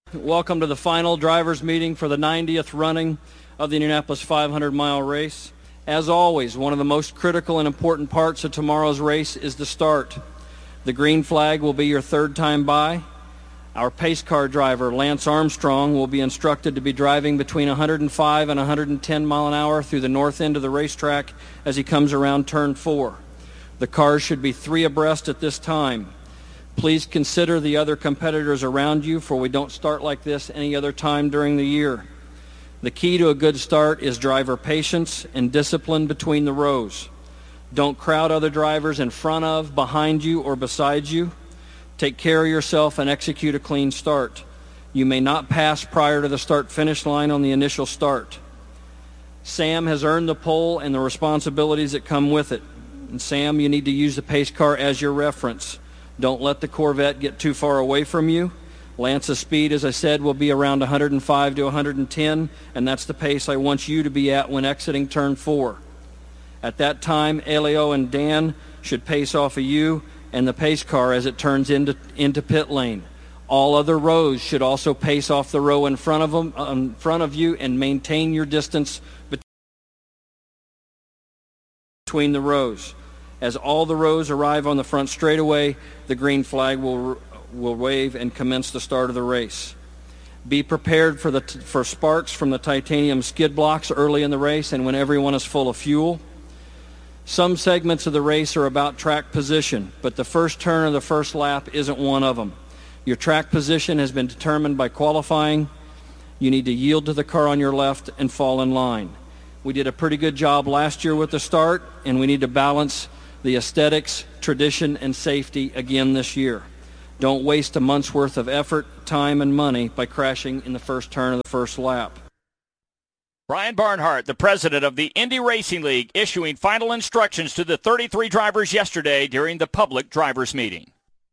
Welcome to the final drivers meeting for the 90th running of the Indianapolis 500-mile race. As always, one of the most critical and important parts of tomorrow's race is the start. The green flag will be your third time by. Our pace car driver, Lance Armstrong, will be instructed to be driving between 105 and 110 mile an hour through the north end of the racetrack as he comes around turn 4. The cars should be 3 abreast at this time. Please consider the other competitors around you, for we don't start like this any other time during the year. The key to a good start is driver patience and discipline between the rows. Don't crowd other drivers in front of, behind you, or beside you. Take care of yourself and execute a clean start. You may not pass prior to the start-finish line on the initial start. Sam has earned the pole and the responsibilities that come with it. And Sam, you need to use the pace car as your reference. Don't let the Corvette get too far away from you. Lance's speed, as I said, will be around 105 to 110, and that's the pace I want you to be at when exiting turn 4. At that time, Elio and Dan should pace off of you and the pace car as it turns into pit lane. All other rows should also pace off the row in front of you and maintain your distance between the rows. As all the rows arrive on the front straightaway, the green flag will wave and commence the start of the race. Be prepared for sparks from the titanium skid blocks early in the race and when everyone is full of fuel. Some segments of the race are about track position, but the first turn of the first lap isn't one of them. Your track position has been determined by qualifying. You need to yield to the car on your left and fall in line. We did a pretty good job last year with the start, and we need to balance the aesthetics, tradition, and safety again this year. Don't waste a month's worth of effort, time, and money by crashing in the first turn of the first lap. Brian Barnhart, the president of the Indy Racing League, issuing final instructions to the 33 drivers yesterday during the public drivers meeting.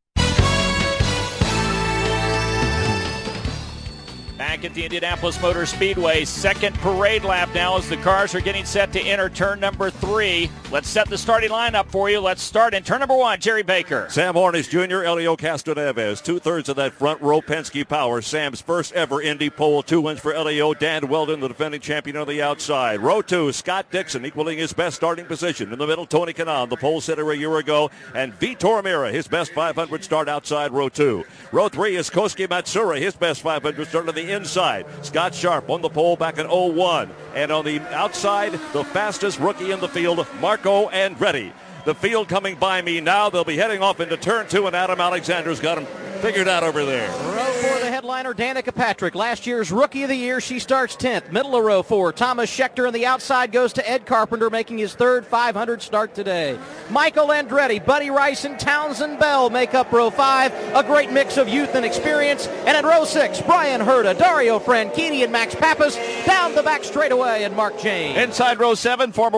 Back at the Indianapolis Motor Speedway, second parade lap now as the cars are getting set to enter turn number 3. Let's set the starting lineup for you. Let's start in turn number 1, Jerry Baker. Sam Hornish Jr., Elio Castroneves, 2/3 of that front row Penske power. Sam's first ever Indy pole, 2 wins for Elio. Dan Weldon, the defending champion, on the outside. Row 2, Scott Dixon, equaling his best starting position. In the middle, Tony Kanaan, the pole sitter a year ago, and Vitor Meira, his best 500 start outside row 2. Row 3 is Kosuke Matsura, his best 500 start on the inside. Scott Sharp on the pole back in 01. And on the outside, the fastest rookie in the field, Marco Andretti. The field coming by me now. They'll be heading off into turn 2, and Adam Alexander's got him figured out over there. Row 4, the headliner, Danica Patrick. Last year's Rookie of the Year. She starts 10th. Middle of row 4, Thomas Schechter on the outside goes to Ed Carpenter, making his third 500 start today. Michael Andretti, Buddy Rice, and Townsend Bell make up row 5. A great mix of youth and experience. And in row 6, Brian Herta, Dario Franchitti, and Max Pappas. Down the back straightaway, and Mark James. Inside row 7, former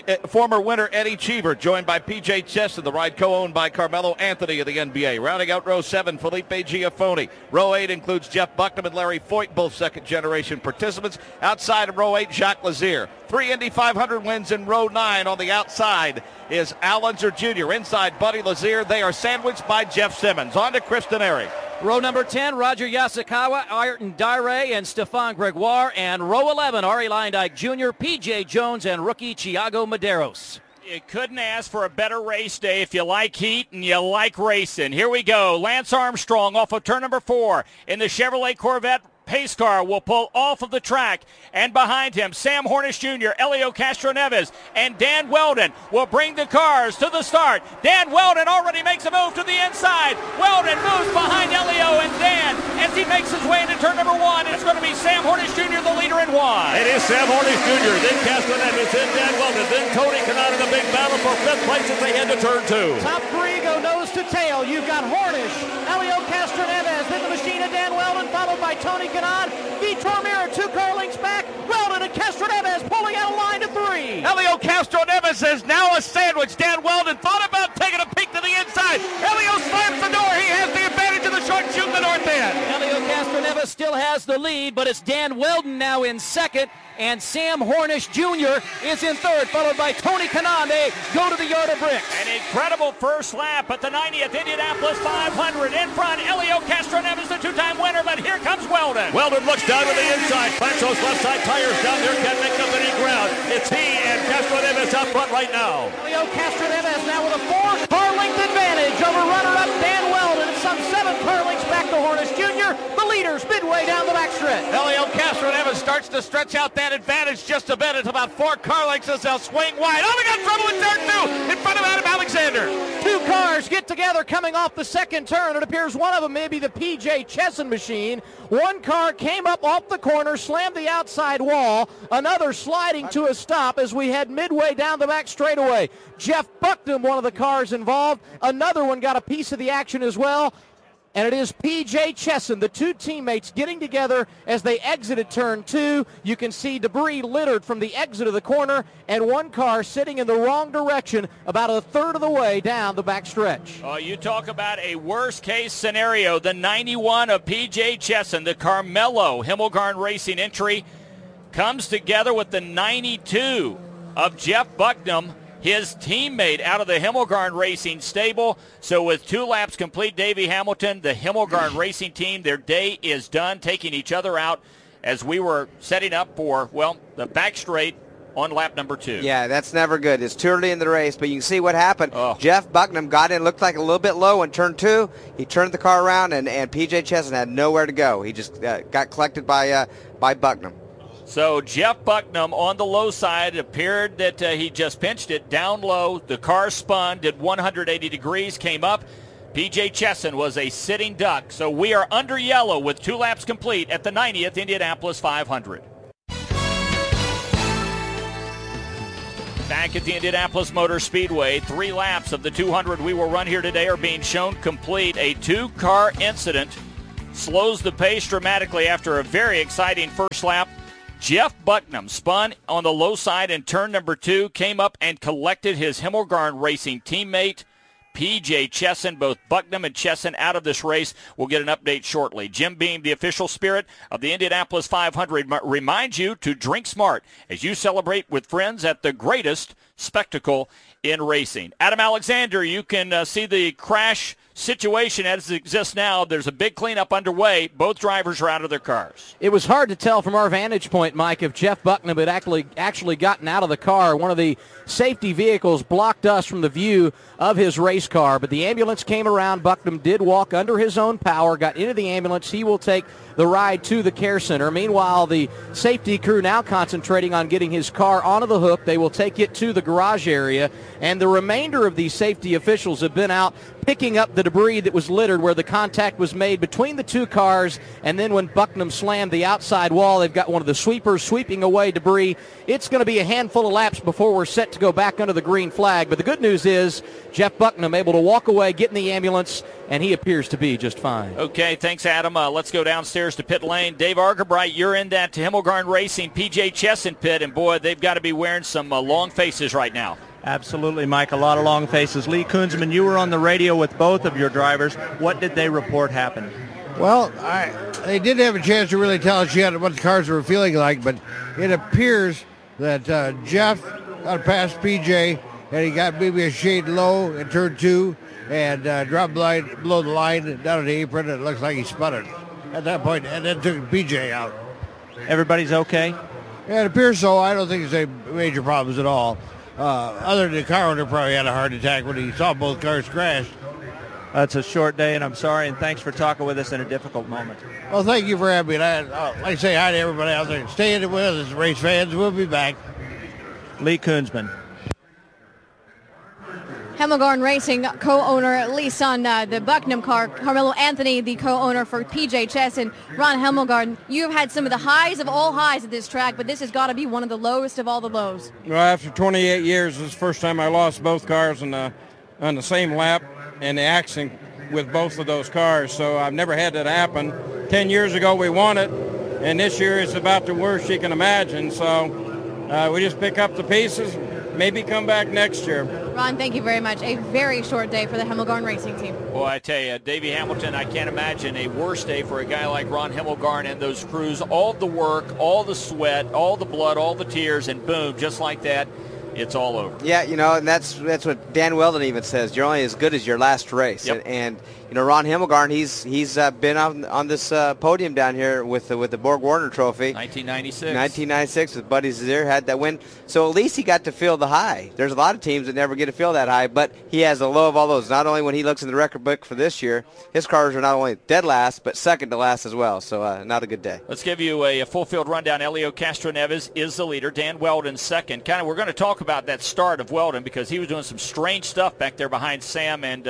winner Eddie Cheever, joined by P.J. Cheston, the ride co-owned by Carmelo Anthony of the NBA. Rounding out row 7, Felipe Giafoni. Row 8 includes Jeff Bucknam and Larry Foyt, both second-generation participants. Outside of row 8, Jacques Lazier. 3 Indy 500 wins in row 9. On the outside is Al Unser Jr. Inside Buddy Lazier. They are sandwiched by Jeff Simmons. On to Kristen Ehring. Row number 10, Roger Yasukawa, Ayrton Daire, and Stefan Gregoire. And row 11, Ari Leindyke Jr., P.J. Jones, and rookie Thiago Medeiros. You couldn't ask for a better race day if you like heat and you like racing. Here we go. Lance Armstrong off of turn number 4 in the Chevrolet Corvette pace car will pull off of the track, and behind him Sam Hornish Jr., Elio Castroneves, and Dan Weldon will bring the cars to the start. Dan Weldon already makes a move to the inside. Weldon moves behind Elio and Dan as he makes his way into turn number 1. It's going to be Sam Hornish Jr., the leader in 1. It is Sam Hornish Jr., then Castroneves, then Dan Weldon, then Tony Kanaan in a big battle for 5th place as they head to turn 2. Top 3 go nose to tail. You've got Hornish, Elio Castroneves, then the machine of Dan Weldon, followed by Tony Kanaan, Vitor Meira, 2 car lengths back, Weldon and Castroneves pulling out a line to 3. Elio Castroneves is now a sandwich. Dan Weldon thought about taking a peek to the inside. Elio slams the door. He has the advantage of the short shoot in the north end. Elio Castroneves still has the lead, but it's Dan Weldon now in second, and Sam Hornish Jr. is in third, followed by Tony Kanaan. They go to the yard of bricks. An incredible first lap at the 90th Indianapolis 500. In front, Elio Castroneves, the 2-time winner, but and here comes Weldon. Weldon looks down to the inside. Clanso's left side tires down there. Can't make up any ground. It's he and Castro Neves up front right now. Helio Castro Neves now with a 4-car length advantage over runner-up Dan Weldon. It's some 7 car lengths back to Hornish Jr. The leaders midway down the backstretch. Helio Castro Neves starts to stretch out that advantage just a bit. It's about 4 car lengths as they'll swing wide. Oh, we got trouble in turn 2 in front of Adam Alexander. 2 cars get together coming off the second turn. It appears one of them may be the P.J. Chesson machine. 1 car came up off the corner, slammed the outside wall. Another sliding to a stop as we head midway down the back straightaway. Jeff Bucknam, one of the cars involved. Another one got a piece of the action as well. And it is P.J. Chesson, the 2 teammates getting together as they exited turn 2. You can see debris littered from the exit of the corner and 1 car sitting in the wrong direction about a third of the way down the back stretch. Oh, you talk about a worst-case scenario. The 91 of P.J. Chesson, the Carmelo Himmelgarn Racing entry, comes together with the 92 of Jeff Bucknam, his teammate out of the Himmelgarn Racing stable. So with 2 laps complete, Davey Hamilton, the Himmelgarn Racing team, their day is done, taking each other out as we were setting up for, well, the back straight on lap number 2. Yeah, that's never good. It's too early in the race, but you can see what happened. Oh. Jeff Bucknam got in, looked like a little bit low in turn 2. He turned the car around, and P.J. Chesson had nowhere to go. He just got collected by Bucknam. So Jeff Bucknam on the low side. It appeared that he just pinched it down low. The car spun, did 180 degrees, came up. P.J. Chesson was a sitting duck. So we are under yellow with 2 laps complete at the 90th Indianapolis 500. Back at the Indianapolis Motor Speedway, 3 laps of the 200 we will run here today are being shown complete. A 2-car incident slows the pace dramatically after a very exciting first lap. Jeff Bucknam spun on the low side in turn number 2, came up and collected his Himmelgarn Racing teammate, P.J. Chesson. Both Bucknam and Chesson out of this race. We'll get an update shortly. Jim Beam, the official spirit of the Indianapolis 500, reminds you to drink smart as you celebrate with friends at the greatest spectacle in racing. Adam Alexander, you can see the crash situation as it exists now. There's a big cleanup underway. Both drivers are out of their cars. It was hard to tell from our vantage point, Mike, if Jeff Bucknam had actually gotten out of the car. One of the safety vehicles blocked us from the view of his race car, but the ambulance came around. Bucknam did walk under his own power, got into the ambulance. He will take the ride to the care center. Meanwhile, the safety crew now concentrating on getting his car onto the hook. They will take it to the garage area, and the remainder of these safety officials have been out picking up the debris that was littered where the contact was made between the 2 cars, and then when Bucknam slammed the outside wall, they've got one of the sweepers sweeping away debris. It's going to be a handful of laps before we're set to go back under the green flag, but the good news is Jeff Bucknam able to walk away, get in the ambulance, and he appears to be just fine. Okay, thanks, Adam. Let's go downstairs to pit lane. Dave Argerbright, you're in that Himmelgarn Racing P.J. Chesson pit, and boy, they've got to be wearing some long faces right now. Absolutely, Mike. A lot of long faces. Lee Kunzman, you were on the radio with both of your drivers. What did they report happened? Well, they didn't have a chance to really tell us yet what the cars were feeling like, but it appears that Jeff got past PJ, and he got maybe a shade low in turn 2 and dropped below the line down at the apron, and it looks like he spun it at that point, and then took PJ out. Everybody's okay? Yeah, it appears so. I don't think there's any major problems at all. Other than the car owner probably had a heart attack when he saw both cars crash. It's a short day, and I'm sorry, and thanks for talking with us in a difficult moment. Well, thank you for having me. And I'd like to say hi to everybody out there. Stay in it with us, race fans. We'll be back. Lee Kunzman. Himmelgarn Racing co-owner Lee Sun, the Bucknam car, Carmelo Anthony, the co-owner for P.J. Chesson, Ron Himmelgarn. You've had some of the highs of all highs at this track, but this has got to be one of the lowest of all the lows. Well, after 28 years, this is the first time I lost both cars on the same lap and the accident with both of those cars, so I've never had that happen. 10 years ago we won it, and this year it's about the worst you can imagine, so we just pick up the pieces, maybe come back next year. Ron, thank you very much. A very short day for the Himmelgarn Racing team. Boy, I tell you, Davey Hamilton, I can't imagine a worse day for a guy like Ron Himmelgarn and those crews. All the work, all the sweat, all the blood, all the tears, and boom, just like that, it's all over. Yeah, and that's what Dan Weldon even says. You're only as good as your last race. Yep. And Ron Himmelgarn, he's been on this podium down here with the Borg Warner Trophy. 1996 with Buddy Lazier had that win. So at least he got to feel the high. There's a lot of teams that never get to feel that high, but he has the low of all those. Not only when he looks in the record book for this year, his cars are not only dead last, but second to last as well. So not a good day. Let's give you a full field rundown. Elio Castroneves is the leader. Dan Weldon second. We're going to talk about that start of Weldon because he was doing some strange stuff back there behind Sam and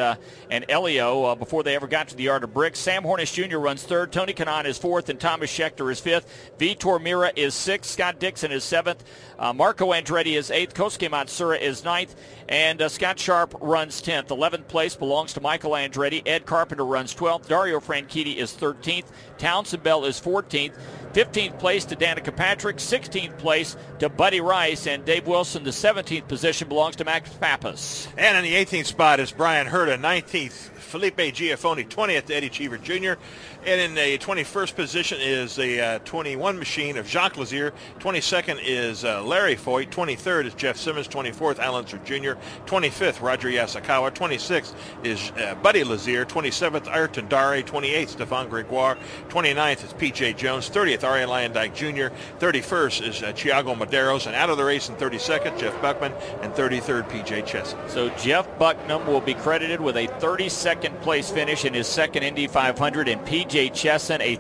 Elio before they ever got to the yard of bricks. Sam Hornish Jr. runs third. Tony Kanaan is fourth, and Thomas Schechter is fifth. Vitor Mira is sixth. Scott Dixon is seventh. Marco Andretti is eighth. Kosuke Matsura is ninth. And Scott Sharp runs 10th. 11th place belongs to Michael Andretti. Ed Carpenter runs 12th. Dario Franchitti is 13th. Townsend Bell is 14th. 15th place to Danica Patrick. 16th place to Buddy Rice. And Dave Wilson, the 17th position, belongs to Max Pappas. And in the 18th spot is Brian Herta. 19th, Felipe Giafoni. 20th, Eddie Cheever Jr. And in the 21st position is the 21 machine of Jacques Lazier. 22nd is Larry Foyt. 23rd is Jeff Simmons. 24th, Alan Sir Jr. 25th, Roger Yasukawa. 26th is Buddy Lazier. 27th, Ayrton Dare. 28th, Stefan Gregoire. 29th is P.J. Jones. 30th, Ari Lyondike Jr. 31st is Thiago Medeiros. And out of the race in 32nd, Jeff Buckman. And 33rd, P.J. Chesson. So Jeff Bucknam will be credited with a 32nd place finish in his second Indy 500, and P.J. Chesson a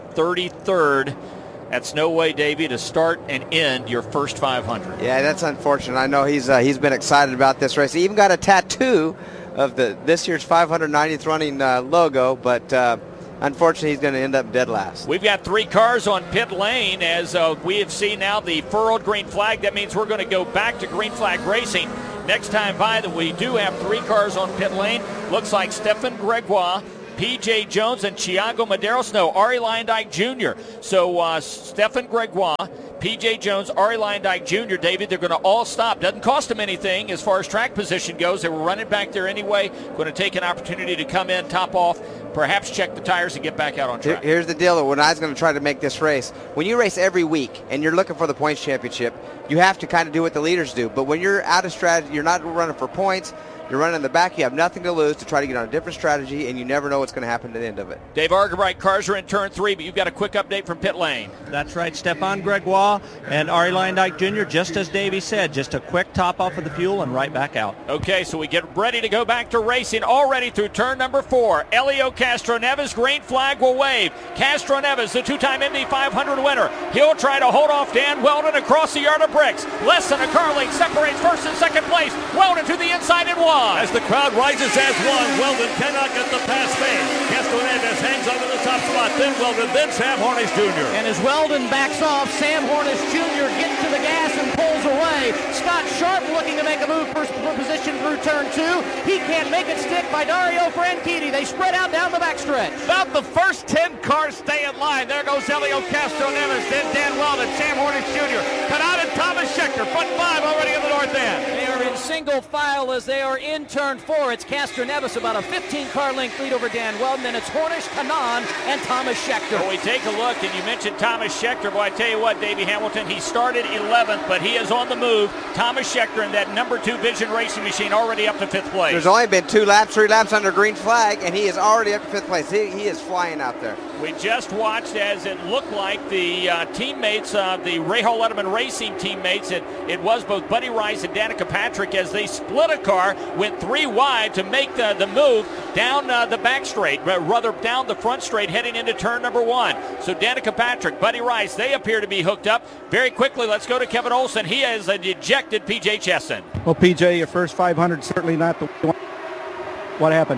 33rd. That's no way, Davey, to start and end your first 500. Yeah, that's unfortunate. I know he's been excited about this race. He even got a tattoo of this year's 590th running logo, but unfortunately he's going to end up dead last. We've got three cars on pit lane as we have seen now the furrowed green flag. That means we're going to go back to green flag racing. Next time by that we do have three cars on pit lane. Looks like Stefan Gregoire, P.J. Jones, and Thiago Medeiros. No, Ari Lyondike Jr. So Stefan Gregoire, P.J. Jones, Ari Lyondike Jr., David, they're going to all stop. Doesn't cost them anything as far as track position goes. They were running back there anyway. Going to take an opportunity to come in, top off, perhaps check the tires and get back out on track. Here's the deal, when I was going to try to make this race, when you race every week and you're looking for the points championship, you have to kind of do what the leaders do. But when you're out of strategy, you're not running for points, you're running in the back, you have nothing to lose to try to get on a different strategy, and you never know what's going to happen at the end of it. Dave Argabright, cars are in turn 3, but you've got a quick update from pit lane. That's right, Stefan Gregoire and Ari Lyondike Jr., just as Davey said, just a quick top off of the fuel and right back out. Okay, so we get ready to go back to racing already through turn number 4. Elio Castroneves, green flag will wave. Castroneves, the two-time Indy 500 winner. He'll try to hold off Dan Weldon across the yard of bricks. Less than a car length separates first and second place. Weldon to the inside and one. As the crowd rises as one, Weldon cannot get the pass made. Castroneves hangs on to the top spot, then Weldon, then Sam Hornish Jr. And as Weldon backs off, Sam Hornish Jr. gets to the gas and pulls away. Scott Sharp looking to make a move for position through turn 2. He can't make it stick by Dario Franchitti. They spread out down the backstretch. About the first 10 cars stay in line. There goes Elio Castroneves, then Dan Weldon, Sam Hornish Jr. Kanaan and Thomas Schechter, front 5 already in the north end. They are in single file as they are in turn 4. It's Castroneves, about a 15-car length lead over Dan Weldon, and it's Hornish, Kanaan, and Thomas Schechter. Well, we take a look, and you mentioned Thomas Schechter. Boy, I tell you what, Davey Hamilton, he started 11th, but he is on the move. Thomas Schechter in that number 2 Vision Racing machine already up to 5th place. There's only been 3 laps under green flag, and he is already up to 5th place. He is flying out there. We just watched as it looked like the teammates, the Rahal Letterman Racing teammates, it was both Buddy Rice and Danica Patrick as they split a car, went 3 wide to make the move down the back straight, rather down the front straight heading into turn number 1. So Danica Patrick, Buddy Rice, they appear to be hooked up. Very quickly, let's go to Kevin Olson. He has ejected P.J. Chesson. Well, P.J., your first 500, certainly not the one. What happened?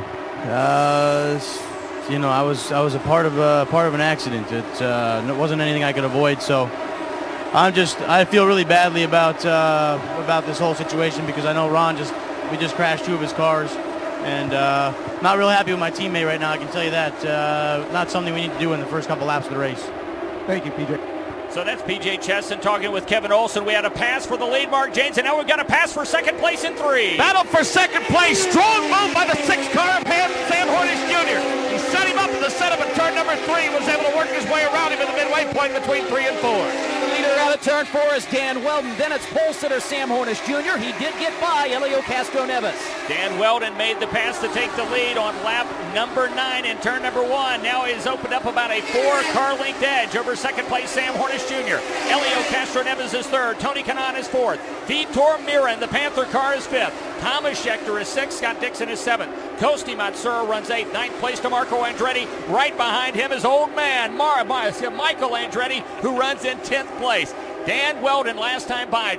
I was a part of an accident. It wasn't anything I could avoid. So I feel really badly about this whole situation because I know Ron we just crashed 2 of his cars, and not real happy with my teammate right now. I can tell you that. Not something we need to do in the first couple laps of the race. Thank you, P.J. So that's P.J. Chesson talking with Kevin Olson. We had a pass for the lead, Mark Janes, and now we've got a pass for second place in 3. Battle for second place. Strong move by the 6th car of Sam Hornish Jr. He set him up in the setup at turn number 3. Was able to work his way around him in the midway point between 3 and 4. The leader out of turn 4 is Dan Weldon. Then it's pole sitter Sam Hornish Jr. He did get by Elio Castroneves. Dan Weldon made the pass to take the lead on lap number 9 in turn number 1. Now he's opened up about a 4-car length edge over second place Sam Hornish Jr. Elio Castroneves is 3rd. Tony Kanaan is 4th. Vitor Mira in the Panther car is 5th. Thomas Schechter is 6th. Scott Dixon is 7th. Kosti Matsura runs 8th. 9th place to Marco Andretti. Right behind him is old man Michael Andretti, who runs in 10th place. Dan Weldon last time by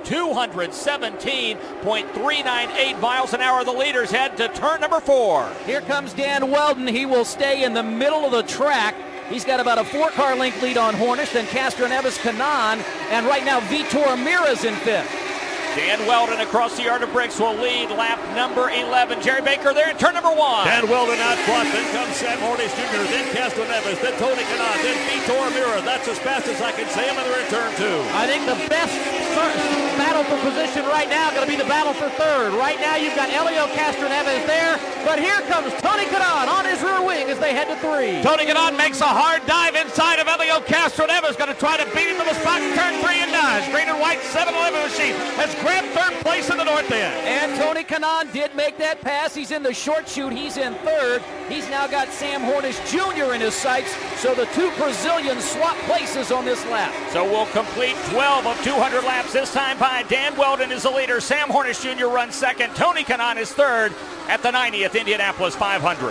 217.398 miles an hour. The leaders head to turn number 4. Here comes Dan Weldon. He will stay in the middle of the track. He's got about a 4-car length lead on Hornish, then Castroneves, Kanaan, and right now Vitor Mira's in 5th. Dan Weldon across the yard of bricks will lead lap number 11. Jerry Baker there in turn number 1. Dan Weldon out front, then comes Sam Hornish Jr., then Castroneves, then Tony Kanaan, then Vitor Mira. That's as fast as I can say him, and they're in turn 2. I think the best battle for position right now going to be the battle for 3rd. Right now you've got Elio Castroneves there, but here comes Tony Kanaan on his rear wing as they head to 3. Tony Kanaan makes a hard dive inside of Elio Castroneves, going to try to beat him to the spot in turn 3 and does. Green and white 7-Eleven machine has grabbed 3rd place in the north end. And Tony Kanaan did make that pass. He's in the short chute. He's in 3rd. He's now got Sam Hornish Jr. in his sights, so the 2 Brazilians swap places on this lap. So we'll complete 12 of 200 laps this time by. Dan Weldon is the leader. Sam Hornish Jr. runs 2nd. Tony Kanaan is 3rd at the 90th Indianapolis 500.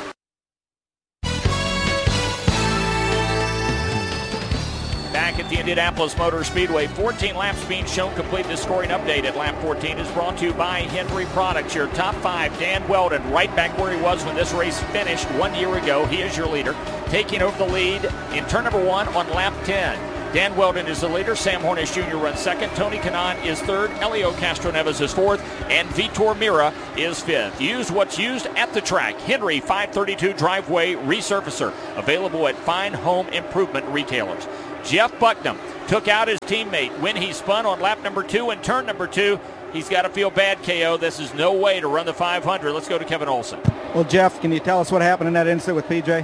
Back at the Indianapolis Motor Speedway, 14 laps being shown complete. The scoring update at lap 14 is brought to you by Henry Products. Your top 5, Dan Weldon, right back where he was when this race finished 1 year ago. He is your leader, taking over the lead in turn number 1 on lap 10. Dan Weldon is the leader. Sam Hornish Jr. runs 2nd. Tony Kanaan is 3rd. Elio Castroneves is 4th. And Vitor Mira is 5th. Use what's used at the track. Henry 532 Driveway Resurfacer. Available at fine home improvement retailers. Jeff Bucknam took out his teammate when he spun on lap number 2 and turn number 2. He's got to feel bad, KO. This is no way to run the 500. Let's go to Kevin Olson. Well, Jeff, can you tell us what happened in that incident with PJ?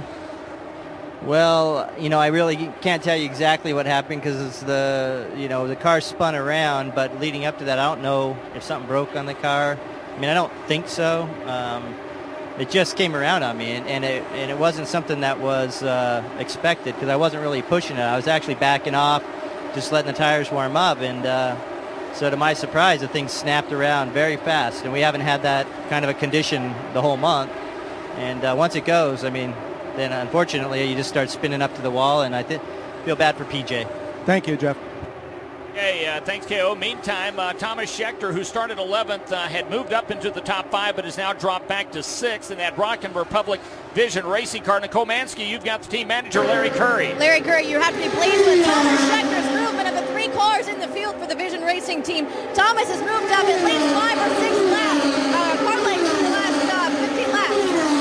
Well, I really can't tell you exactly what happened because the car spun around, but leading up to that, I don't know if something broke on the car. I mean, I don't think so. It just came around on me, and it wasn't something that was expected because I wasn't really pushing it. I was actually backing off, just letting the tires warm up, and so to my surprise, the thing snapped around very fast, and we haven't had that kind of a condition the whole month. And once it goes, then unfortunately you just start spinning up to the wall, and I feel bad for PJ. Thank you, Jeff. Okay, thanks, KO. Meantime, Thomas Schechter, who started 11th, had moved up into the top 5, but has now dropped back to 6th in that Rock and Republic Vision racing car. Nicole Mansky, you've got the team manager, Larry Curry. Larry Curry, you have to be pleased with Thomas Schechter's movement of the 3 cars in the field for the Vision Racing team. Thomas has moved up at least 5 or 6 laps, car lengths in the last 15 laps.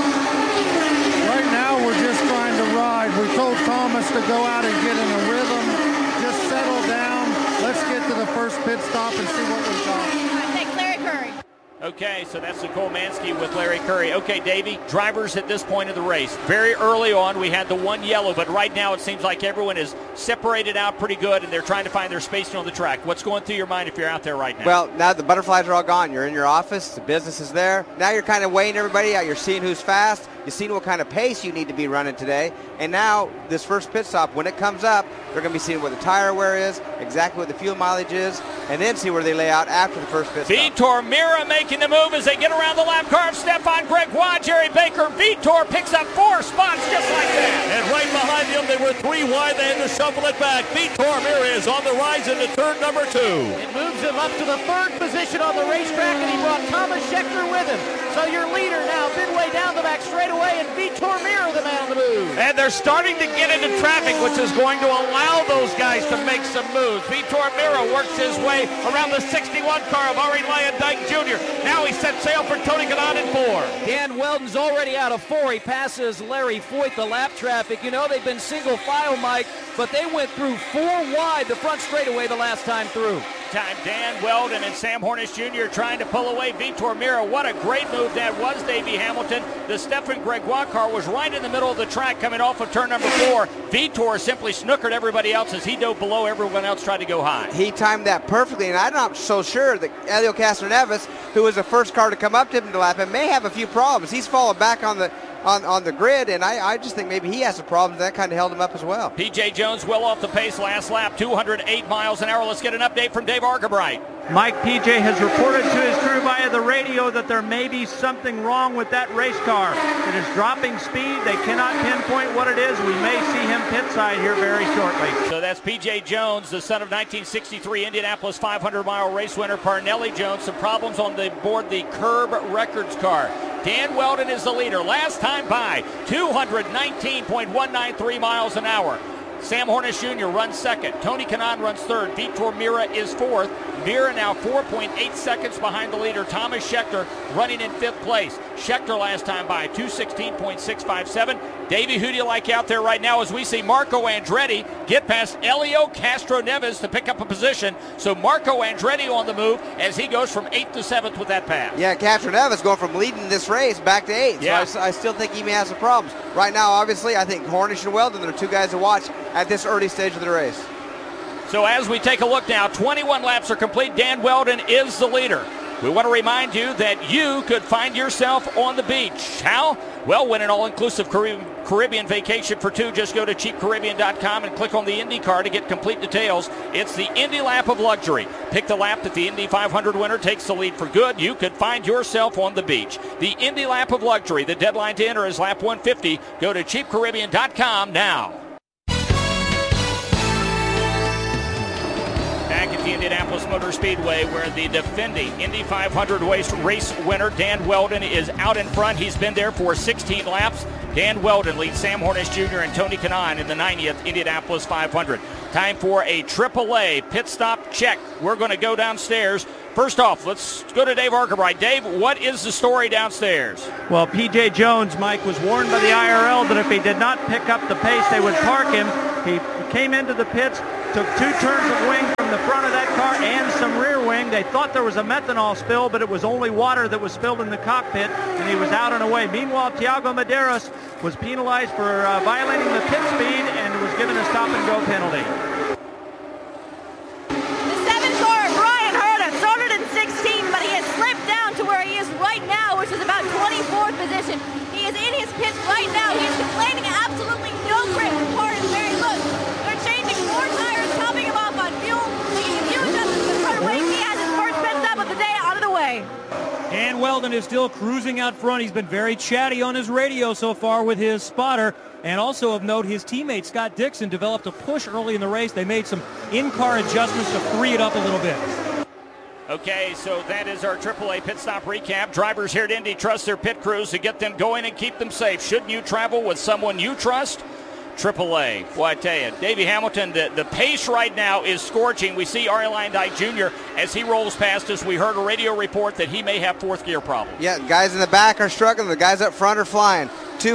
Right now, we're just trying to ride. We told Thomas to go out and get in a rhythm, just settle down. Let's get to the first pit stop and see what we've got. Thanks, Larry Curry. Okay, so that's Nicole Mansky with Larry Curry. Okay, Davey, drivers at this point of the race. Very early on, we had the 1 yellow, but right now it seems like everyone is separated out pretty good, and they're trying to find their spacing on the track. What's going through your mind if you're out there right now? Well, now the butterflies are all gone. You're in your office. The business is there. Now you're kind of weighing everybody out. You're seeing who's fast. You've seen what kind of pace you need to be running today. And now this first pit stop, when it comes up, they're going to be seeing what the tire wear is, exactly what the fuel mileage is, and then see where they lay out after the first pit stop. Vitor Mira making the move as they get around the lap car of Stefan Gregoire, Jerry Baker. Vitor picks up 4 spots just like that. And right behind him, they were 3 wide. They had to shuffle it back. Vitor Mira is on the rise into turn number 2. It moves him up to the 3rd position on the racetrack, and he brought Thomas Schechter with him. So your leader now midway down the back straightaway, and Vitor Mira the man on the move. And they're starting to get into traffic, which is going to allow those guys to make some moves. Vitor Mira works his way around the 61 car of Ari Lyondike Jr. Now he sets sail for Tony Kanaan in 4. Dan Weldon's already out of 4. He passes Larry Foyt, the lap traffic. They've been single file, Mike, but they went through 4 wide the front straightaway the last time through. meantime, Dan Weldon and Sam Hornish Jr. trying to pull away Vitor Mira. What a great move that was, Davey Hamilton. The Stefan Gregoire car was right in the middle of the track coming off of turn number 4. Vitor simply snookered everybody else as he dove below. Everyone else tried to go high. He timed that perfectly, and I'm not so sure that Helio Castroneves, who was the first car to come up to him to lap him, may have a few problems. He's fallen back on the grid, and I just think maybe he has some problems. That kind of held him up as well. P.J. Jones well off the pace last lap, 208 miles an hour. Let's get an update from Dave Argabright. Mike, PJ has reported to his crew via the radio that there may be something wrong with that race car. It is dropping speed. They cannot pinpoint what it is. We may see him pit side here very shortly. So that's P.J. Jones, the son of 1963 Indianapolis 500-mile race winner Parnelli Jones. Some problems on the board, the Curb Records car. Dan Weldon is the leader. Last time by, 219.193 miles an hour. Sam Hornish Jr. runs second. Tony Kanaan runs third. Vitor Mira is fourth. Mira now 4.8 seconds behind the leader, Thomas Scheckter, running in fifth place. Scheckter last time by 216.657. Davey, who do you like out there right now as we see Marco Andretti get past Helio Castroneves to pick up a position? So Marco Andretti on the move as he goes from 8th to 7th with that pass. Yeah, Castroneves going from leading this race back to 8th. Yeah. So I still think he may have some problems. Right now, obviously, I think Hornish and Weldon are two guys to watch at this early stage of the race. So as we take a look now, 21 laps are complete. Dan Weldon is the leader. We want to remind you that you could find yourself on the beach. How? Well, win an all-inclusive Caribbean vacation for two. Just go to cheapcaribbean.com and click on the IndyCar to get complete details. It's the Indy Lap of Luxury. Pick the lap that the Indy 500 winner takes the lead for good. You could find yourself on the beach. The Indy Lap of Luxury. The deadline to enter is lap 150. Go to cheapcaribbean.com now. Back at the Indianapolis Motor Speedway, where the defending Indy 500 race winner Dan Weldon is out in front. He's been there for 16 laps. Dan Weldon leads Sam Hornish Jr. and Tony Kanaan in the 90th Indianapolis 500. Time for a AAA pit stop check. We're going to go downstairs. First off, let's go to Dave Argabright. Dave, what is the story downstairs? Well, P.J. Jones, Mike, was warned by the IRL that if he did not pick up the pace, they would park him. He came into the pits, took 2 turns of wing from the front of that car and some rear wing. They thought there was a methanol spill, but it was only water that was spilled in the cockpit, and he was out and away. Meanwhile, Tiago Medeiros was penalized for violating the pit speed and was given a stop-and-go penalty. The 7th car, Brian Herta, started in 16, but he has slipped down to where he is right now, which is about 24th position. He is in his pits right now. He is complaining absolutely no grip. The car is very loose. They're changing 4 tires, topping him off on fuel. Making huge adjustments to the front wing. He has his first pit stop of the day out of the way. Dan Weldon is still cruising out front. He's been very chatty on his radio so far with his spotter. And also of note, his teammate Scott Dixon developed a push early in the race. They made some in-car adjustments to free it up a little bit. Okay, so that is our AAA pit stop recap. Drivers here at Indy trust their pit crews to get them going and keep them safe. Shouldn't you travel with someone you trust? AAA. Well, I tell you, Davey Hamilton, the pace right now is scorching. We see Arie Luyendyk Jr. as he rolls past us. We heard a radio report that he may have 4th gear problems. Yeah, guys in the back are struggling. The guys up front are flying.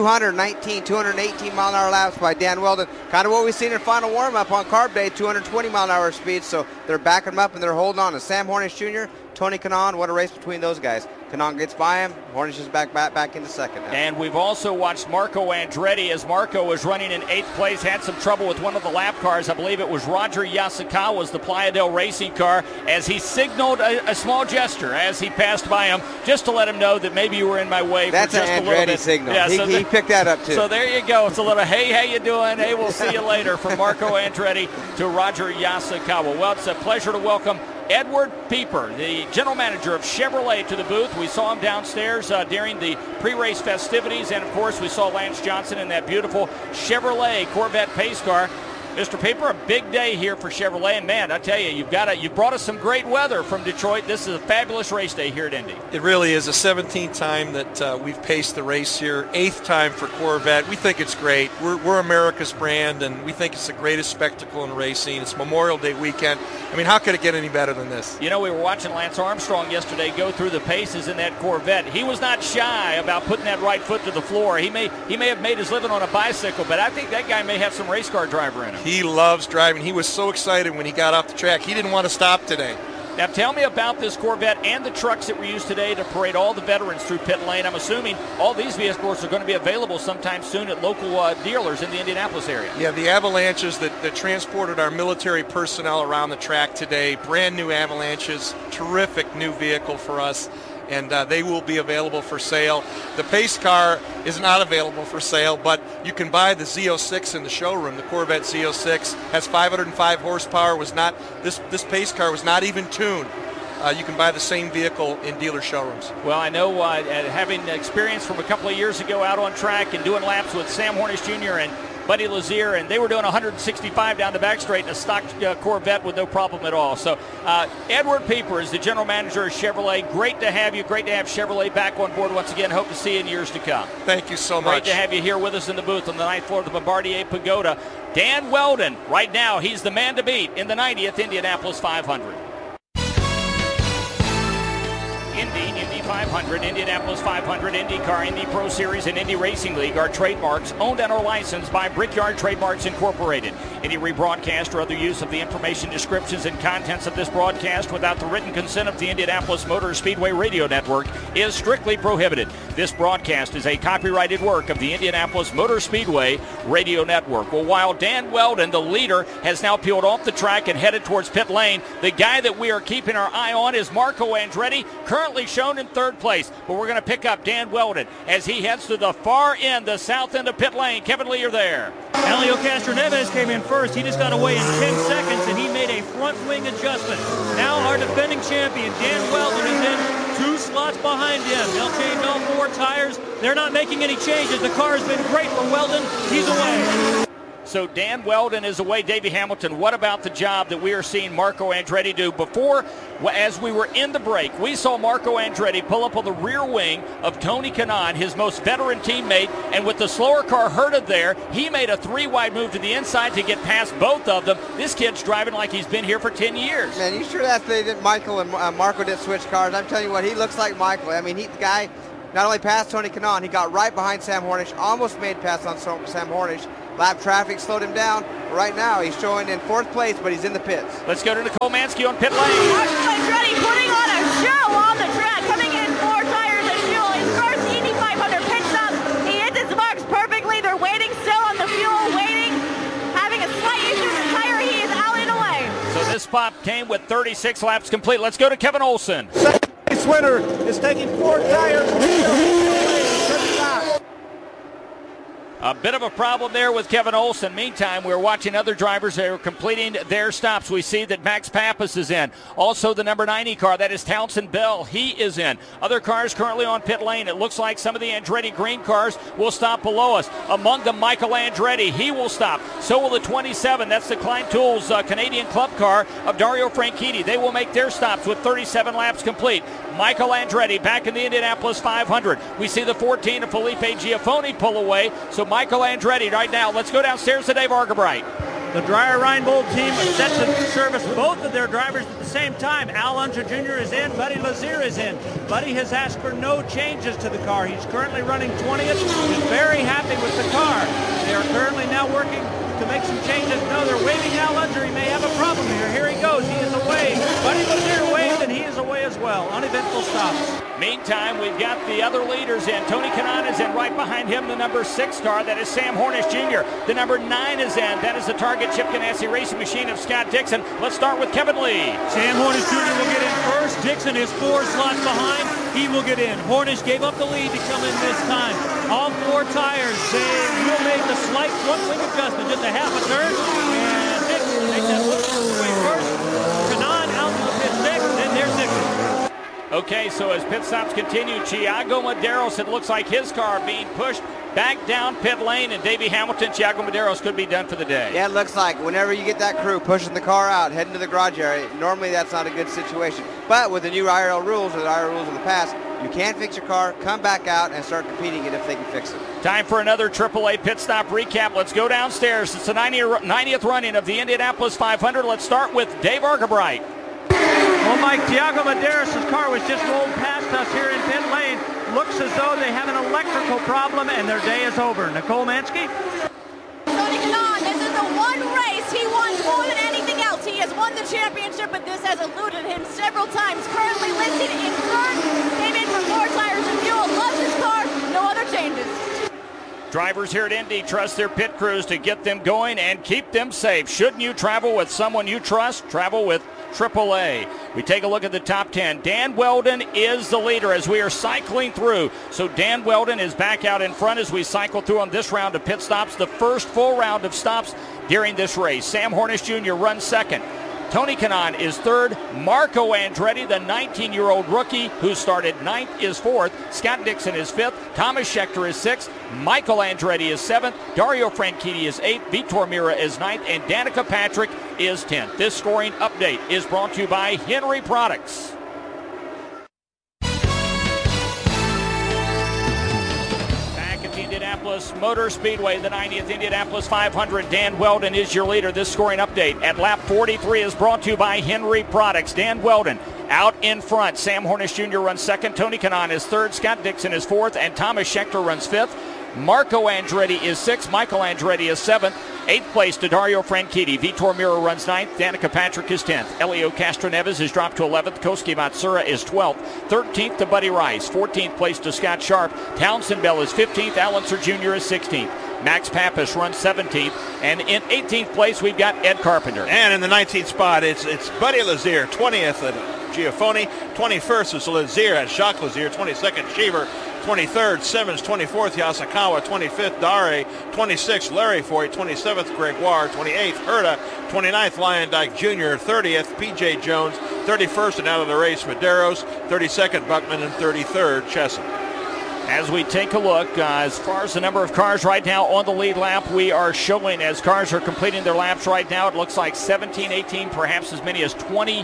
218 mile an hour laps by Dan Weldon. Kind of what we've seen in final warm-up on Carb Day, 220 mile an hour speed. So they're backing them up and they're holding on. And Sam Hornish Jr., Tony Kanaan, what a race between those guys. Kanaan gets by him. Hornish is back into second now. And we've also watched Marco Andretti as Marco was running in 8th place, had some trouble with one of the lap cars. I believe it was Roger Yasukawa's, the Playa del Racing car, as he signaled a small gesture as he passed by him, just to let him know that maybe you were in my way. That's for just an a little Andretti bit. signal. Yeah, he picked that up too. So there you go. It's a little, hey, how you doing? Hey, we'll see you later from Marco Andretti to Roger Yasukawa. Well, it's a pleasure to welcome Edward Pieper, the general manager of Chevrolet, to the booth. We saw him downstairs during the pre-race festivities, and of course we saw Lance Johnson in that beautiful Chevrolet Corvette pace car. Mr. Pieper, a big day here for Chevrolet, and man, I tell you, you brought us some great weather from Detroit. This is a fabulous race day here at Indy. It really is. The 17th time that we've paced the race here, 8th time for Corvette. We think it's great. We're America's brand, and we think it's the greatest spectacle in racing. It's Memorial Day weekend. I mean, how could it get any better than this? You know, we were watching Lance Armstrong yesterday go through the paces in that Corvette. He was not shy about putting that right foot to the floor. He may have made his living on a bicycle, but I think that guy may have some race car driver in him. He loves driving. He was so excited when he got off the track. He didn't want to stop today. Now tell me about this Corvette and the trucks that were used today to parade all the veterans through pit lane. I'm assuming all these vehicles are going to be available sometime soon at local dealers in the Indianapolis area. Yeah, the Avalanches that transported our military personnel around the track today, brand new Avalanches, terrific new vehicle for us, and they will be available for sale. The pace car is not available for sale, but you can buy the Z06 in the showroom. The Corvette Z06 has 505 horsepower. This pace car was not even tuned. You can buy the same vehicle in dealer showrooms. Well, I know having experience from a couple of years ago out on track and doing laps with Sam Hornish Jr. and Buddy Lazier, and they were doing 165 down the back straight in a stock Corvette with no problem at all. So Edward Pieper is the general manager of Chevrolet. Great to have you. Great to have Chevrolet back on board once again. Hope to see you in years to come. Thank you so Great much. to have you here with us in the booth on the 9th floor of the Bombardier Pagoda. Dan Weldon, right now, he's the man to beat in the 90th Indianapolis 500. Indy 500, Indianapolis 500, IndyCar, Indy Pro Series, and Indy Racing League are trademarks owned and or licensed by Brickyard Trademarks Incorporated. Any rebroadcast or other use of the information, descriptions, and contents of this broadcast without the written consent of the Indianapolis Motor Speedway Radio Network is strictly prohibited. This broadcast is a copyrighted work of the Indianapolis Motor Speedway Radio Network. Well, while Dan Weldon, the leader, has now peeled off the track and headed towards pit lane, the guy that we are keeping our eye on is Marco Andretti, currently shown in third place. But we're going to pick up Dan Weldon as he heads to the far end, the south end of pit lane. Kevin Lee, you're there. Elio Castroneves came in first. He just got away in 10 seconds, and he made a front wing adjustment. Now our defending champion, Dan Weldon, is in 2 slots behind him. They'll change all 4 tires. They're not making any changes. The car has been great for Weldon. He's away. So Dan Weldon is away. Davey Hamilton, what about the job that we are seeing Marco Andretti do? Before, as we were in the break, we saw Marco Andretti pull up on the rear wing of Tony Kanaan, his most veteran teammate, and with the slower car herded there, he made a 3-wide move to the inside to get past both of them. This kid's driving like he's been here for 10 years. Man, you sure that they didn't, Michael and Marco didn't switch cars? I'm telling you what, he looks like Michael. I mean, the guy not only passed Tony Kanaan, he got right behind Sam Hornish, almost made pass on Sam Hornish. Lap traffic slowed him down. Right now, he's showing in 4th place, but he's in the pits. Let's go to Nicole Mansky on pit lane. Marco Andretti putting on a show on the track, coming in 4 tires of fuel. His first Indy 500 pit stop. He hits his marks perfectly. They're waiting still on the fuel, waiting. Having a slight issue with the tire. He is out and away. So this spot came with 36 laps complete. Let's go to Kevin Olson. Second place winner is taking 4 tires. A bit of a problem there with Kevin Olson. Meantime, we're watching other drivers that are completing their stops. We see that Max Pappas is in. Also the number 90 car, that is Townsend Bell. He is in. Other cars currently on pit lane. It looks like some of the Andretti green cars will stop below us. Among them, Michael Andretti. He will stop. So will the 27. That's the Klein Tools Canadian Club car of Dario Franchitti. They will make their stops with 37 laps complete. Michael Andretti back in the Indianapolis 500. We see the 14 of Felipe Giafoni pull away. So Michael Andretti right now. Let's go downstairs to Dave Argabright. The Dreyer Reinbold team set to service both of their drivers at the same time. Al Unser Jr. is in. Buddy Lazier is in. Buddy has asked for no changes to the car. He's currently running 20th. He's very happy with the car. They are currently now working to make some changes. No, they're waving Al Unser. He may have a problem here. Here he goes. He is away. Buddy Lazier waved, and he is away as well. Uneventful stops. Meantime, we've got the other leaders in. Tony Kanaan is in. Right behind him, the number 6 car. That is Sam Hornish Jr. The number 9 is in. That is the Target Chip Ganassi Racing Machine of Scott Dixon. Let's start with Kevin Lee. Sam Hornish Jr. will get in first. Dixon is 4 slots behind. He will get in. Hornish gave up the lead to come in this time. All 4 tires. They will make the slight front wing adjustment, just a half a turn. And Dixon makes that wing first. Kanaan out to the pit 6, and there's Dixon. Okay, so as pit stops continue, Thiago Medeiros, it looks like his car being pushed back down pit lane, and Davey Hamilton, Thiago Medeiros could be done for the day. Yeah, it looks like whenever you get that crew pushing the car out, heading to the garage area, normally that's not a good situation. But with the new IRL rules, or the IRL rules of the past, you can fix your car, come back out, and start competing it if they can fix it. Time for another AAA pit stop recap. Let's go downstairs. It's the 90th running of the Indianapolis 500. Let's start with Dave Argabright. Well, Mike, Thiago Medeiros' car was just rolled past us here in pit lane. Looks as though they have an electrical problem and their day is over. Nicole Mansky? Tony Kanaan, this is the one race won the championship, but this has eluded him several times. Currently listed in third. Came in for 4 tires and fuel. Loves his car. No other changes. Drivers here at Indy trust their pit crews to get them going and keep them safe. Shouldn't you travel with someone you trust? Travel with AAA. We take a look at the top 10. Dan Wheldon is the leader as we are cycling through. So Dan Wheldon is back out in front as we cycle through on this round of pit stops, the first full round of stops during this race. Sam Hornish Jr. runs second. Tony Kanaan is third. Marco Andretti, the 19-year-old rookie who started ninth, is fourth. Scott Dixon is fifth. Thomas Scheckter is sixth. Michael Andretti is seventh. Dario Franchitti is eighth. Vitor Mira is ninth. And Danica Patrick is 10th. This scoring update is brought to you by Henry Products. Indianapolis Motor Speedway, the 90th Indianapolis 500. Dan Wheldon is your leader. This scoring update at lap 43 is brought to you by Henry Products. Dan Wheldon out in front. Sam Hornish Jr. runs second. Tony Kanaan is third. Scott Dixon is fourth. And Thomas Scheckter runs fifth. Marco Andretti is sixth. Michael Andretti is seventh. Eighth place to Dario Franchitti. Vitor Mira runs ninth. Danica Patrick is 10th. Elio Castroneves is dropped to 11th. Koski Matsura is 12th. 13th to Buddy Rice. 14th place to Scott Sharp. Townsend Bell is 15th. Allenser Jr. is 16th. Max Pappas runs 17th. And in 18th place, we've got Ed Carpenter. And in the 19th spot, it's Buddy Lazier, 20th at Giafoni. 21st is Lazier at Jacques Lazier. 22nd, Cheever. 23rd, Simmons. 24th, Yasukawa. 25th, Dare. 26th, Larry Foy. 27th, Gregoire. 28th, Herta. 29th, Lion Dyke Jr. 30th, P.J. Jones. 31st and out of the race, Medeiros. 32nd, Buckman. And 33rd, Chesson. As we take a look, as far as the number of cars right now on the lead lap, we are showing as cars are completing their laps right now, it looks like 17, 18, perhaps as many as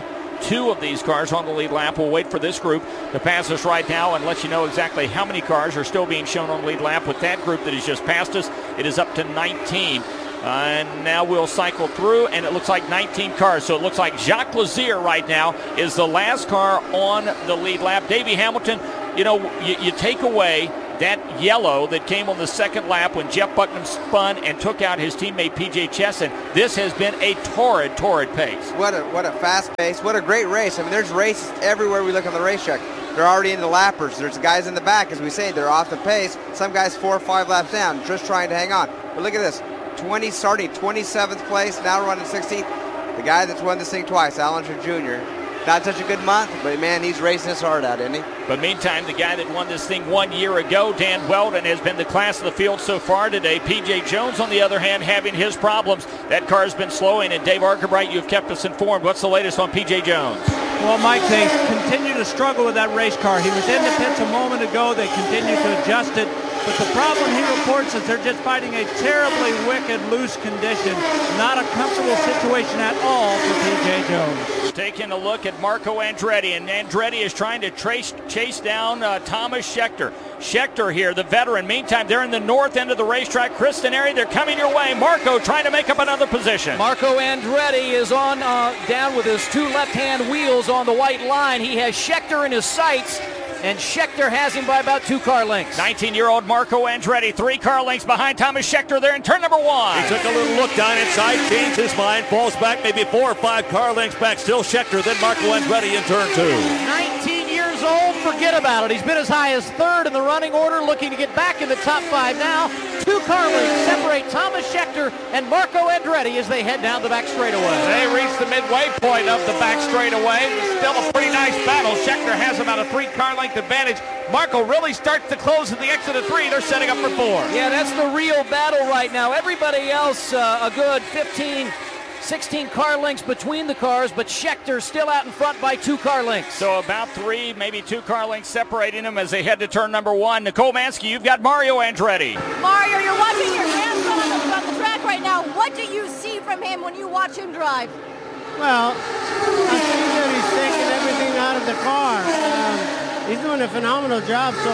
22 of these cars on the lead lap. We'll wait for this group to pass us right now and let you know exactly how many cars are still being shown on the lead lap. With that group that has just passed us, it is up to 19. And now we'll cycle through, and it looks like 19 cars. So it looks like Jacques Lazier right now is the last car on the lead lap. Davey Hamilton, you know, you take away that yellow that came on the second lap when Jeff Bucknam spun and took out his teammate P.J. Chesson. This has been a torrid pace. What a fast pace. What a great race. I mean, there's races everywhere we look on the racetrack. They're already in the lappers. There's guys in the back, as we say. They're off the pace. Some guys 4 or 5 laps down, just trying to hang on. But look at this. Starting 27th place, now running 16th. The guy that's won this thing twice, Allenser Jr. Not such a good month, but man, he's racing his heart out, isn't he? But meantime, the guy that won this thing 1 year ago, Dan Wheldon, has been the class of the field so far today. P.J. Jones, on the other hand, having his problems. That car's been slowing, and Dave Arkerbright, you've kept us informed. What's the latest on P.J. Jones? Well, Mike, they continue to struggle with that race car. He was in the pits a moment ago. They continue to adjust it. But the problem he reports is they're just fighting a terribly wicked, loose condition. Not a comfortable situation at all for P.J. Jones. Taking a look at Marco Andretti, and Andretti is trying to chase down Thomas Scheckter. Scheckter here, the veteran. Meantime, they're in the north end of the racetrack. Chris Denari, they're coming your way. Marco trying to make up another position. Marco Andretti is on down with his 2 left-hand wheels on the white line. He has Scheckter in his sights, and Scheckter has him by about 2 car lengths. 19-year-old Marco Andretti, 3 car lengths behind Thomas Scheckter there in turn number 1. He took a little look down inside, changed his mind, falls back maybe 4 or 5 car lengths back. Still Scheckter, then Marco Andretti in turn 2. 19 years old, forget about it. He's been as high as 3rd in the running order, looking to get back in the top 5 now. 2 car lengths separate Thomas Scheckter and Marco Andretti as they head down the back straightaway. They reach the midway point of the back straightaway. Still a pretty nice battle. Scheckter has about a 3 car length advantage. Marco really starts to close at the exit of 3. They're setting up for 4. Yeah, that's the real battle right now. Everybody else a good 15, 16 car lengths between the cars, but Scheckter still out in front by 2 car lengths. So about 3, maybe 2 car lengths separating them as they head to turn number 1. Nicole Mansky, you've got Mario Andretti. Mario, you're watching your grandson on the track right now. What do you see from him when you watch him drive? Well, I think that he's taking everything out of the car. He's doing a phenomenal job so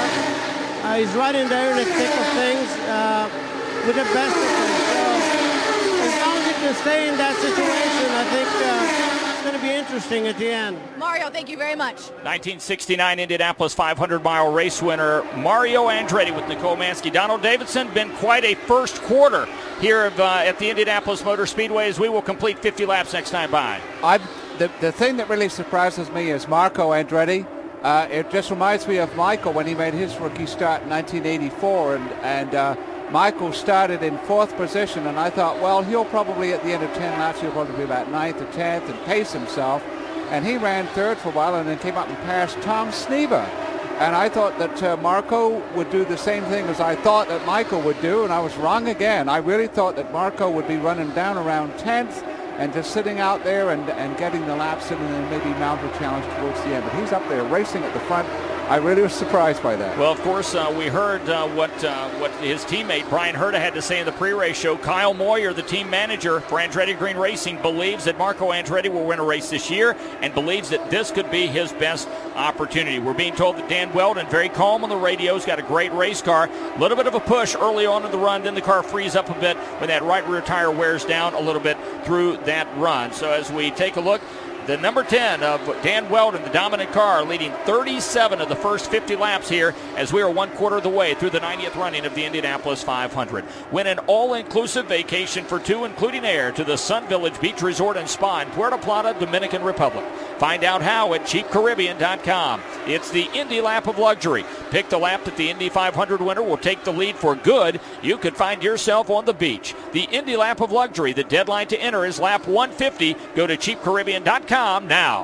far. He's right in there in the thick of things with the best of them. So as long as he can stay in that situation, I think it's going to to be interesting at the end. Mario, thank you very much. 1969 Indianapolis 500-mile race winner Mario Andretti with Nicole Mansky. Donald Davidson, been quite a first quarter here at the Indianapolis Motor Speedway as we will complete 50 laps next time by. The thing that really surprises me is Marco Andretti. It just reminds me of Michael when he made his rookie start in 1984, and Michael started in 4th position, and I thought, well, he'll probably at the end of 10 laps, he'll probably be about 9th or 10th and pace himself. And he ran 3rd for a while and then came up and passed Tom Sneva. And I thought that Marco would do the same thing as I thought that Michael would do, and I was wrong again. I really thought that Marco would be running down around 10th and just sitting out there and getting the laps in and then maybe mount a challenge towards the end. But he's up there racing at the front. I really was surprised by that. Well, of course, we heard what his teammate Brian Herta had to say in the pre-race show. Kyle Moyer, the team manager for Andretti Green Racing, believes that Marco Andretti will win a race this year and believes that this could be his best opportunity. We're being told that Dan Weldon, very calm on the radio, has got a great race car. A little bit of a push early on in the run, then the car frees up a bit when that right rear tire wears down a little bit through that run. So as we take a look, the number 10 of Dan Weldon, the dominant car, leading 37 of the first 50 laps here as we are 1/4 of the way through the 90th running of the Indianapolis 500. Win an all-inclusive vacation for 2, including air, to the Sun Village Beach Resort and Spa in Puerto Plata, Dominican Republic. Find out how at cheapcaribbean.com. It's the Indy Lap of Luxury. Pick the lap that the Indy 500 winner will take the lead for good. You could find yourself on the beach. The Indy Lap of Luxury. The deadline to enter is lap 150. Go to cheapcaribbean.com now.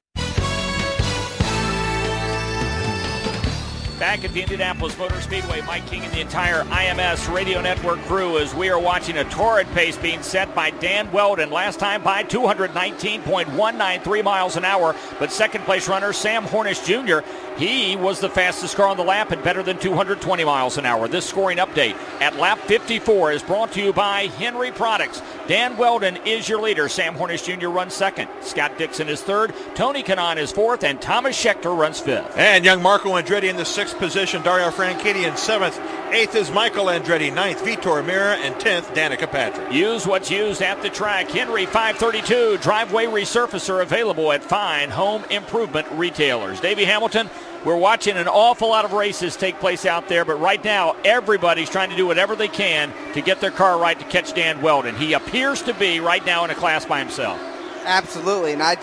Back at the Indianapolis Motor Speedway, Mike King and the entire IMS Radio Network crew as we are watching a torrid pace being set by Dan Weldon. Last time by 219.193 miles an hour, but second place runner Sam Hornish Jr., he was the fastest car on the lap at better than 220 miles an hour. This scoring update at lap 54 is brought to you by Henry Products. Dan Weldon is your leader. Sam Hornish Jr. runs second. Scott Dixon is third. Tony Kanaan is fourth. And Thomas Schechter runs fifth. And young Marco Andretti in the 6th position. Dario Franchitti in 7th. 8th is Michael Andretti. 9th, Vitor Mira. And 10th, Danica Patrick. Use what's used at the track. Henry 532 driveway resurfacer available at fine home improvement retailers. Davey Hamilton, we're watching an awful lot of races take place out there, but right now everybody's trying to do whatever they can to get their car right to catch Dan Weldon. He appears to be right now in a class by himself. Absolutely, and I